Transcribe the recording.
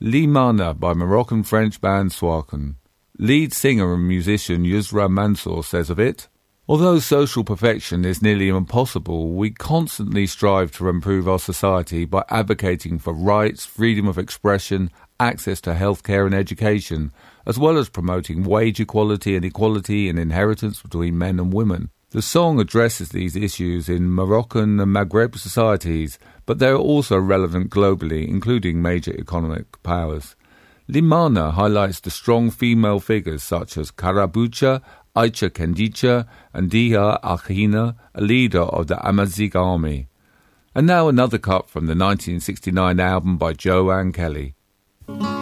Limana by Moroccan-French band Swarkan. Lead singer and musician Yusra Mansour says of it, "Although social perfection is nearly impossible, we constantly strive to improve our society by advocating for rights, freedom of expression, access to healthcare and education, as well as promoting wage equality and equality in inheritance between men and women." The song addresses these issues in Moroccan and Maghreb societies, but they are also relevant globally, including major economic powers. Limana highlights the strong female figures such as Karabucha, Aicha Kendicha, and Diha Akhina, a leader of the Amazigh army. And now another cut from the 1969 album by Joanne Kelly.